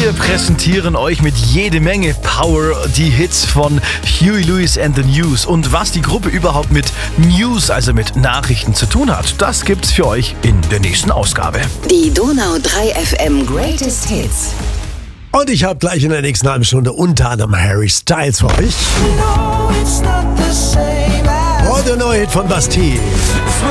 Wir präsentieren euch mit jede Menge Power die Hits von Huey Lewis and the News. Und was die Gruppe überhaupt mit News, also mit Nachrichten zu tun hat, das gibt's für euch in der nächsten Ausgabe. Die Donau 3 FM Greatest Hits. Und ich habe gleich in der nächsten halben Stunde unter anderem Harry Styles für euch. Und der neue Hit von Bastille.